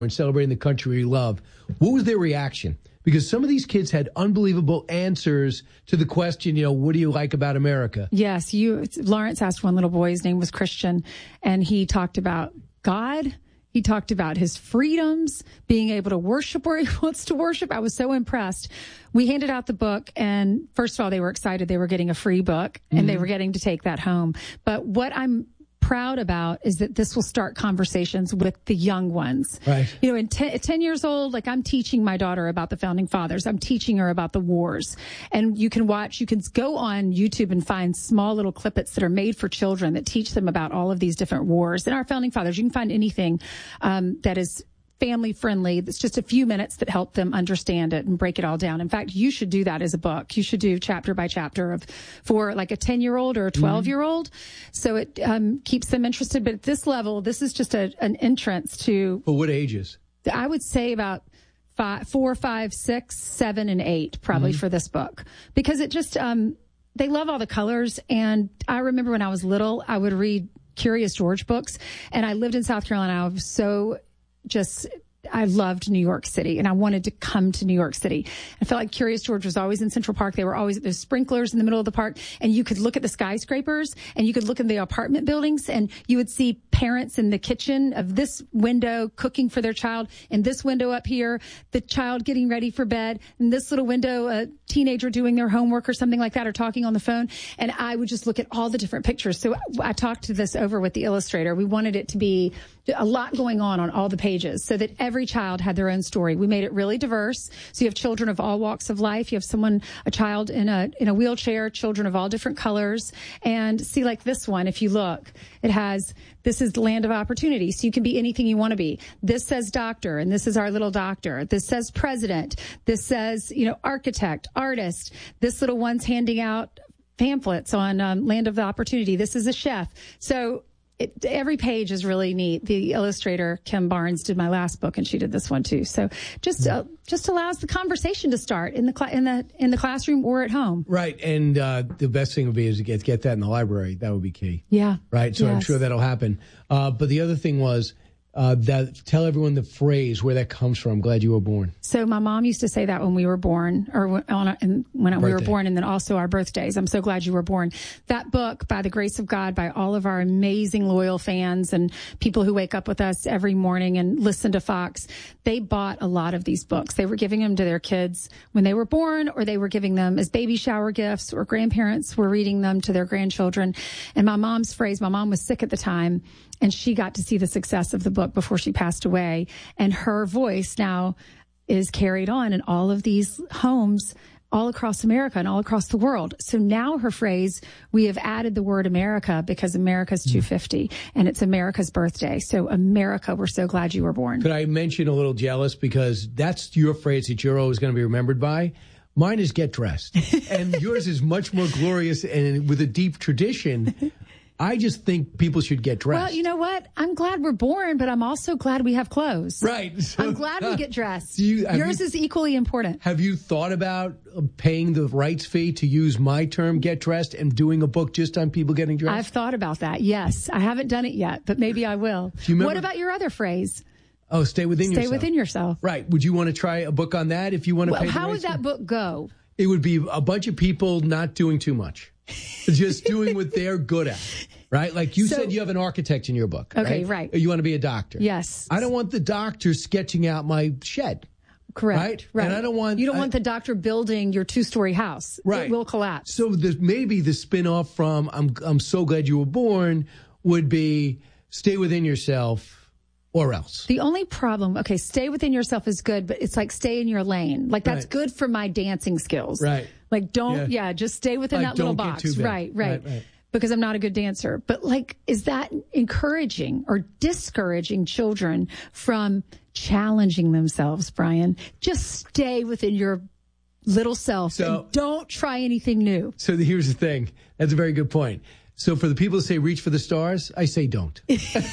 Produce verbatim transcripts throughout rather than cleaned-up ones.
and celebrating the country we love. What was their reaction? Because some of these kids had unbelievable answers to the question, you know, what do you like about America? Yes, you. Lawrence asked one little boy, his name was Christian, and he talked about God. He talked about his freedoms, being able to worship where he wants to worship. I was so impressed. We handed out the book, and first of all, they were excited they were getting a free book, and mm-hmm. they were getting to take that home. But what I'm proud about is that this will start conversations with the young ones. Right. You know, in ten, at ten years old, like I'm teaching my daughter about the founding fathers. I'm teaching her about the wars. And you can watch, you can go on YouTube and find small little clippets that are made for children that teach them about all of these different wars. And our founding fathers, you can find anything um, that is family friendly. That's just a few minutes that help them understand it and break it all down. In fact, you should do that as a book. You should do chapter by chapter of for like a ten year old or a twelve year old. Mm-hmm. So it um, keeps them interested. But at this level, this is just a, an entrance to. For what ages? I would say about five, four, five, six, seven, and eight, probably mm-hmm. for this book, because it just, um, they love all the colors. And I remember when I was little, I would read Curious George books, and I lived in South Carolina. I was so just, I loved New York City, and I wanted to come to New York City. I felt like Curious George was always in Central Park. They were always at those sprinklers in the middle of the park, and you could look at the skyscrapers, and you could look at the apartment buildings, and you would see parents in the kitchen of this window cooking for their child, and this window up here, the child getting ready for bed, and this little window, a teenager doing their homework or something like that, or talking on the phone. And I would just look at all the different pictures. So I talked to this over with the illustrator. We wanted it to be a lot going on on all the pages so that every child had their own story. We made it really diverse. So you have children of all walks of life. You have someone, a child in a, in a wheelchair, children of all different colors. And see, like this one, if you look, it has, this is the land of opportunity. So you can be anything you want to be. This says doctor, and this is our little doctor. This says president. This says, you know, architect, artist. This little one's handing out pamphlets on um, land of the opportunity. This is a chef. So It, every page is really neat. The illustrator, Kim Barnes, did my last book, and she did this one too. So just uh, just allows the conversation to start in the cl- in the in the classroom or at home. Right, and uh, the best thing would be is to get get that in the library. That would be key. Yeah. Right. So yes. I'm sure that'll happen. Uh, but the other thing was. Uh, that tell everyone the phrase where that comes from. I'm glad you were born. So my mom used to say that when we were born, or on a, and when Birthday. we were born, and then also our birthdays. I'm so glad you were born. That book, by the grace of God, by all of our amazing loyal fans and people who wake up with us every morning and listen to Fox, they bought a lot of these books. They were giving them to their kids when they were born, or they were giving them as baby shower gifts, or grandparents were reading them to their grandchildren. And my mom's phrase, my mom was sick at the time, and she got to see the success of the book before she passed away. And her voice now is carried on in all of these homes all across America and all across the world. So now her phrase, we have added the word America because America's two fifty, and it's America's birthday. So America, we're so glad you were born. Could I mention a little jealous, because that's your phrase that you're always going to be remembered by? Mine is get dressed. And yours is much more glorious and with a deep tradition. I just think people should get dressed. Well, you know what? I'm glad we're born, but I'm also glad we have clothes. Right. So, I'm glad we get dressed. You, Yours you, is equally important. Have you thought about paying the rights fee to use my term, get dressed, and doing a book just on people getting dressed? I've thought about that, yes. I haven't done it yet, but maybe I will. What about your other phrase? Oh, stay within stay yourself. Stay within yourself. Right. Would you want to try a book on that if you want to well, pay the how rights would that fee? book go? It would be a bunch of people not doing too much. Just doing what they're good at. Right? Like you so, said, you have an architect in your book. Okay, right? right. You want to be a doctor. Yes. I don't want the doctor sketching out my shed. Correct. Right? Right. And I don't want. You don't I, want the doctor building your two-story house. Right. It will collapse. So the, maybe the spin-off from I'm I'm so glad you were born would be stay within yourself. Or else. The only problem, okay, stay within yourself is good, but it's like stay in your lane. Like that's right. good for my dancing skills. Right. Like don't, yeah, yeah just stay within like that little box. Right, right, right, right. Because I'm not a good dancer. But like, is that encouraging or discouraging children from challenging themselves, Brian? Just stay within your little self so, and don't try anything new. So here's the thing. That's a very good point. So for the people who say reach for the stars, I say don't.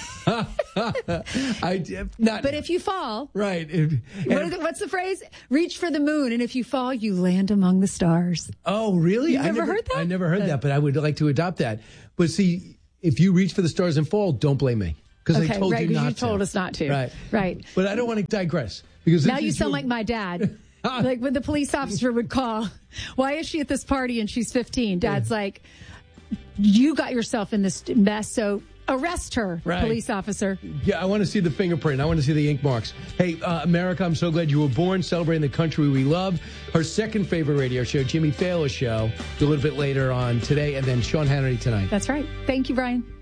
I, not, but if you fall. Right. If, what is it, what's the phrase? Reach for the moon, and if you fall, you land among the stars. Oh, really? You've I never never heard that? I never heard that, but I would like to adopt that. But see, if you reach for the stars and fall, don't blame me. Because Okay, they told right, you 'cause not you to. told us not to. Right. Right. But I don't want to digress. Because Now this you is sound your- like my dad. Like when the police officer would call, why is she at this party and she's fifteen? Dad's like, you got yourself in this mess, so arrest her, Right. police officer. Yeah, I want to see the fingerprint. I want to see the ink marks. Hey, uh, America, I'm so glad you were born, celebrating the country we love. Her second favorite radio show, Jimmy Fallon Show, a little bit later on today, and then Sean Hannity tonight. That's right. Thank you, Brian.